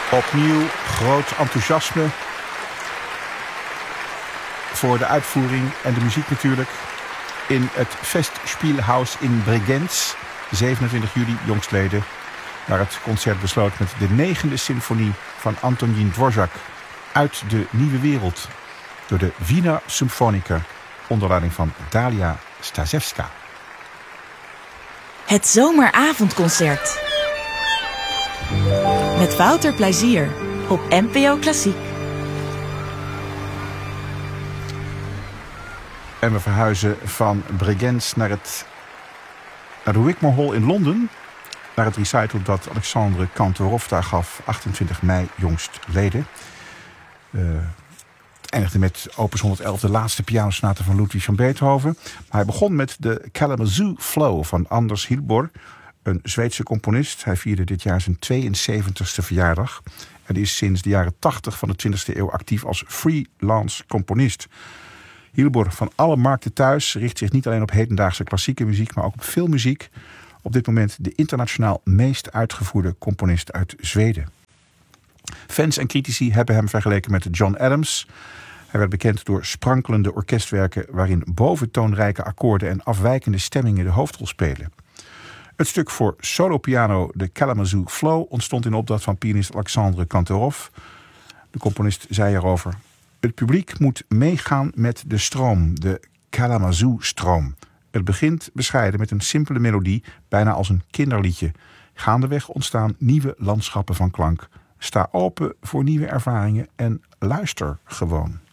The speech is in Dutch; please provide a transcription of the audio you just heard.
Opnieuw groot enthousiasme voor de uitvoering en de muziek natuurlijk. In het Festspielhaus in Bregenz, 27 juli jongstleden, waar het concert besloot met de 9e symfonie van Antonín Dvořák uit de Nieuwe Wereld door de Wiener Symfoniker onder leiding van Dalia Stasevska. Het zomeravondconcert met Wouter Plezier op NPO Klassiek. En we verhuizen van Bregenz naar de Wigmore Hall in Londen, naar het recital dat Alexandre Kantorov daar gaf 28 mei jongstleden. Het eindigde met opus 111, de laatste pianosonate van Ludwig van Beethoven. Maar hij begon met de Kalamazoo Flow van Anders Hilbor, een Zweedse componist. Hij vierde dit jaar zijn 72e verjaardag en is sinds de jaren 80 van de 20e eeuw actief als freelance componist. Hilbor, van alle markten thuis, richt zich niet alleen op hedendaagse klassieke muziek, maar ook op filmmuziek. Op dit moment de internationaal meest uitgevoerde componist uit Zweden. Fans en critici hebben hem vergeleken met John Adams. Hij werd bekend door sprankelende orkestwerken waarin boventoonrijke akkoorden en afwijkende stemmingen de hoofdrol spelen. Het stuk voor solopiano, de Kalamazoo Flow, ontstond in opdracht van pianist Alexandre Kantorov. De componist zei erover: het publiek moet meegaan met de stroom, de Kalamazoo-stroom. Het begint bescheiden met een simpele melodie, bijna als een kinderliedje. Gaandeweg ontstaan nieuwe landschappen van klank. Sta open voor nieuwe ervaringen en luister gewoon.